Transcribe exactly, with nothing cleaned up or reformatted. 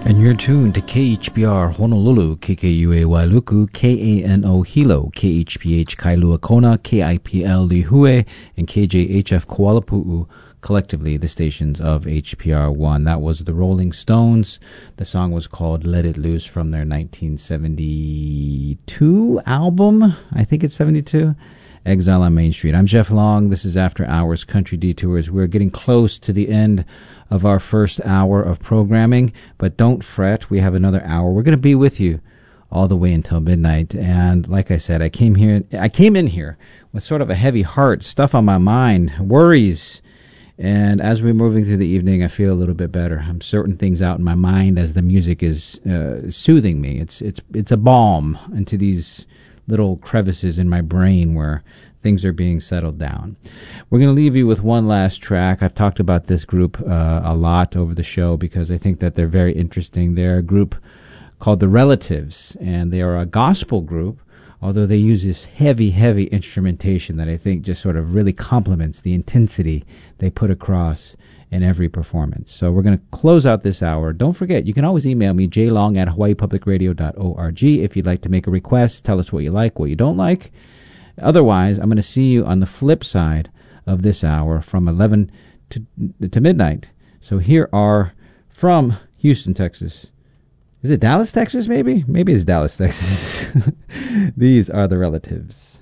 And you're tuned to K H B R Honolulu, K K U A Wailuku, K A N O Hilo, K H P H Kailua Kona, K I P L Lihue, and K J H F Kuala Pu'u, collectively the stations of H P R one. That was the Rolling Stones. The song was called Let It Loose from their nineteen seventy-two album. I think it's seventy-two. Exile on Main Street. I'm Jeff Long. This is After Hours Country Detours. We're getting close to the end of our first hour of programming, but don't fret. We have another hour. We're going to be with you all the way until midnight. And like I said, I came here. I came in here with sort of a heavy heart, stuff on my mind, worries. And as we're moving through the evening, I feel a little bit better. I'm sorting things out in my mind as the music is uh, soothing me. It's it's it's a balm into these little crevices in my brain where things are being settled down. We're going to leave you with one last track. I've talked about this group uh, a lot over the show because I think that they're very interesting. They're a group called The Relatives, and they are a gospel group, although they use this heavy, heavy instrumentation that I think just sort of really complements the intensity they put across in every performance. So we're going to close out this hour. Don't forget, you can always email me, jlong at hawaii public radio dot org, if you'd like to make a request. Tell us what you like, what you don't like. Otherwise, I'm going to see you on the flip side of this hour from eleven to, to midnight. So here are from Houston, Texas. Is it Dallas, Texas, maybe? Maybe it's Dallas, Texas. These are The Relatives.